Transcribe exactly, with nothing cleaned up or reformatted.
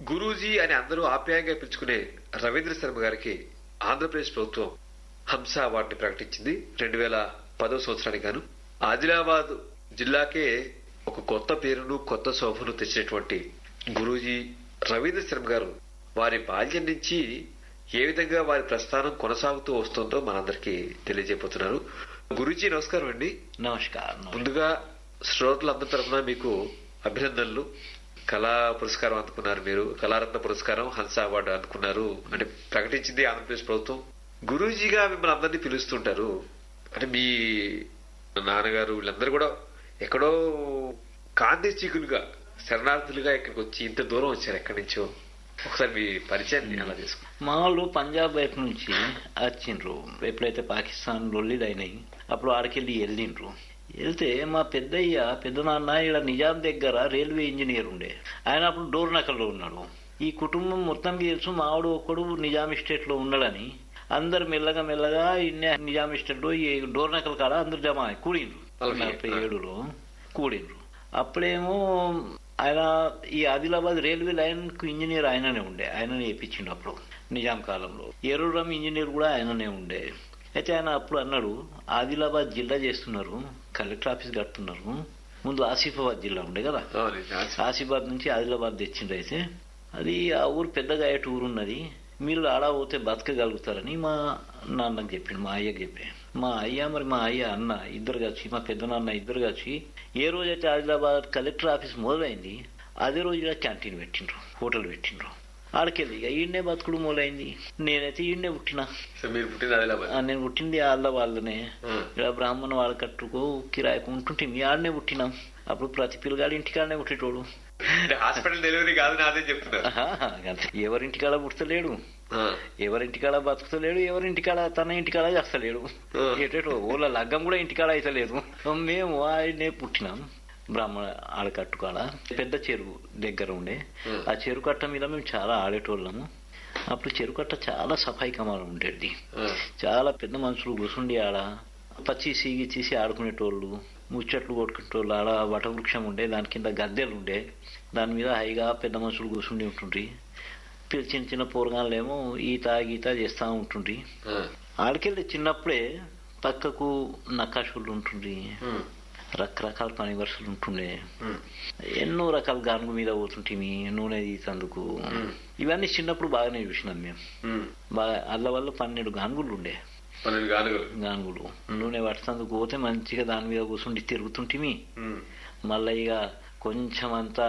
గురూజీ అని అందరూ ఆప్యాయంగా పిలుచుకునే రవీంద్ర శర్మ గారికి ఆంధ్రప్రదేశ్ ప్రభుత్వం హంస అవార్డుని ప్రకటించింది రెండు వేల పదో సంవత్సరానికి గాను. ఆదిలాబాద్ జిల్లాకే ఒక కొత్త పేరును కొత్త శోభను తెచ్చినటువంటి గురూజీ రవీంద్ర శర్మ గారు వారి బాల్యం నుంచి ఏ విధంగా వారి ప్రస్థానం కొనసాగుతూ వస్తుందో మనందరికీ తెలియజేయబోతున్నారు. గురూజీ నమస్కారం అండి. నమస్కారం. ముందుగా శ్రోతలందరి తరఫున మీకు అభినందనలు. కళా పురస్కారం అందుకున్నారు, మీరు కళారత్న పురస్కారం, హంస అవార్డు అందుకున్నారు అంటే ప్రకటించింది ఆంధ్రప్రదేశ్ ప్రభుత్వం. గురూజీగా మిమ్మల్ని అందరినీ పిలుస్తుంటారు అంటే మీ నాన్నగారు వీళ్ళందరూ కూడా ఎక్కడో కాంతి చీకులుగా శరణార్థులుగా ఇక్కడికి వచ్చి ఇంత దూరం వచ్చారు ఎక్కడి నుంచో. ఒకసారి మీ పరిచయాన్ని అలా చేసుకున్నారు. మా వాళ్ళు పంజాబ్ వైపు నుంచి వచ్చిండ్రు. ఎప్పుడైతే పాకిస్తాన్ లొల్లిలు అయినాయి అప్పుడు ఆడికెళ్ళి వెళ్ళిండ్రు. వెళ్తే మా పెద్దయ్య పెద్ద నాన్న ఇక్కడ నిజాం దగ్గర రైల్వే ఇంజనీర్ ఉండే, ఆయన అప్పుడు డోర్నకల్లో ఉన్నాడు. ఈ కుటుంబం మొత్తం తెలుసు మావాడు ఒకడు నిజాం ఎస్టేట్ లో ఉన్నాడని అందరు మెల్లగా మెల్లగా ఇన్నే నిజాం ఎస్టేట్ లో ఈ డోర్నకల్ కాడ అందరు జమ కూడిండ్రు. నలభై ఏడులో కూడిండ్రు. అప్పుడేమో ఆయన ఈ ఆదిలాబాద్ రైల్వే లైన్ కు ఇంజనీర్ ఆయననే ఉండే, ఆయననే వేయించిండు అప్పుడు నిజాం కాలంలో. ఎరురం ఇంజనీర్ కూడా ఆయననే ఉండే. అయితే ఆయన అప్పుడు అన్నాడు, ఆదిలాబాద్ జిల్లా చేస్తున్నారు, కలెక్టర్ ఆఫీస్ కడుతున్నారు, ముందు ఆసిఫాబాద్ జిల్లా ఉండే కదా, ఆసిఫాబాద్ నుంచి ఆదిలాబాద్ తెచ్చిండ్రు. అయితే అది ఆ ఊరు పెద్దగా అయ్యేట ఊరు ఉన్నది, మీరు ఆడా పోతే బతకగలుగుతారని మా నాన్నకు చెప్పిండు, మా అయ్యకు చెప్పి. మా అయ్య మరి మా అయ్య అన్న ఇద్దరు కలిసి, మా పెద్ద నాన్న ఇద్దరు కలిసి ఏ రోజైతే ఆదిలాబాద్ కలెక్టర్ ఆఫీస్ మొదలైంది అదే రోజు ఇలా క్యాంటీన్ పెట్టిండ్రు, హోటల్ పెట్టిండ్రు. ఆడికెళ్ళి ఇక ఈయన్నే బతుకుడు మొదలైంది. నేనైతే ఈయన్నే పుట్టినా. నేను పుట్టింది ఆదిలాబాద్లోనే. ఇలా బ్రాహ్మణ వాళ్ళ కట్టుకో కిరాయికు ఉంటుంటే మీ ఆడనే పుట్టినాం. అప్పుడు ప్రతి పిల్లగాడు ఇంటికాడనే పుట్టేటోడు. హాస్పిటల్ డెలివరీ కాదు నాదే చెప్తున్నా. ఎవరింటికాడ పుట్టలేడు, ఎవరింటికాడ బతుకుతలేడు, ఎవరింటికాడ తన ఇంటికాడ చేస్తలేడు. ఎటేటో ఓళ్ళ లగ్గం కూడా ఇంటికాడ అయితలేదు. మేము ఆయనే పుట్టినాం. బ్రాహ్మణ ఆడకట్టుకాడ పెద్ద చెరువు దగ్గర ఉండే. ఆ చెరువు కట్ట మీద మేము చాలా ఆడేటోళ్ళము. అప్పుడు చెరువు కట్ట చాలా సఫాయి కమాలు ఉండేది. చాలా పెద్ద మనుషులు కూర్చుండి ఆడ పచ్చి సీగి చీసి ఆడుకునేటోళ్ళు, ముచ్చట్లు కొట్టుకునేటోళ్ళు. ఆడ వటవృక్షం ఉండే, దాని కింద గద్దెలు ఉండే, దాని మీద హైగా పెద్ద మనుషులు కూర్చుండి ఉంటుండ్రి. చిన్న చిన్న పోరగాళ్ళేమో ఈత గీత చేస్తా ఉంటుండ్రి. ఆడికెళ్ళి చిన్నప్పుడే పక్కకు నక్కాషులు ఉంటుండ్రి, రకరకాల పని వరుసలు ఉంటుండే, ఎన్నో రకాల గానుగు మీద పోతుంటే నూనె తీసేందుకు. ఇవన్నీ చిన్నప్పుడు బాగానే చూసినాం మేము. బాగా అల్ల వల్ల పన్నెండు గానుగులు ఉండే, గానుగులు నూనె పట్టేందుకు పోతే మంచిగా దాని మీద కూర్చుండి తిరుగుతుంటిమి. మళ్ళీ ఇక కొంచెం అంతా